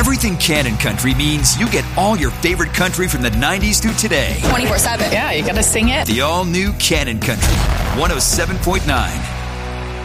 Everything Cannon Country means you get all your favorite country from the 90s through today. 24/7. Yeah, you gotta sing it. The all-new Cannon Country, 107.9